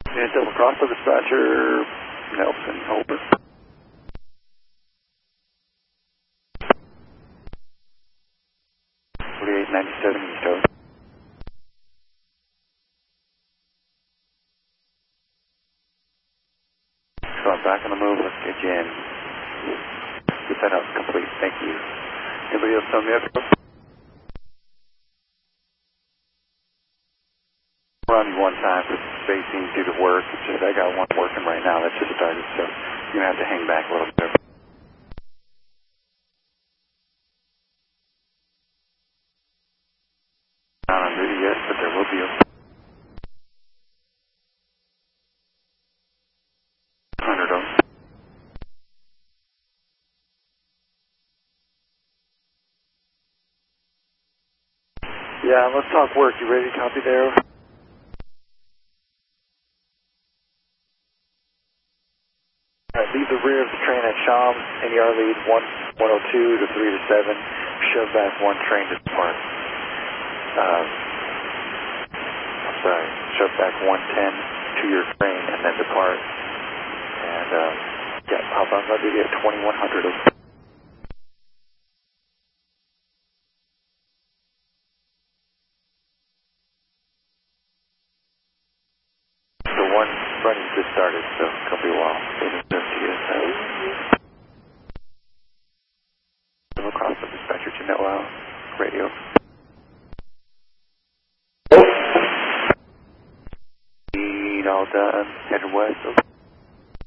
And double cross the dispatcher, Nelson, over. 4897 East Coast. So I'm back on the move, let's get you in. Get that up complete, thank you. Anybody else on the other? Run one time for spacing due to work. It's just I got one working right now that just started, so you're going to have to hang back a little bit. Not on duty yet, but there will be a 100 of them. Yeah, let's talk work. You ready to copy there? Alright, leave the rear of the train at Shams, NER lead 102 to 3 to 7, shove back one train to depart. I'm sorry, shove back 110 to your train and then depart. And, yeah, hop on my video 2100 of the one running just started, so it's going to be a while. It's just to get inside. Double cross the dispatcher to Netwow radio. All done, headed west.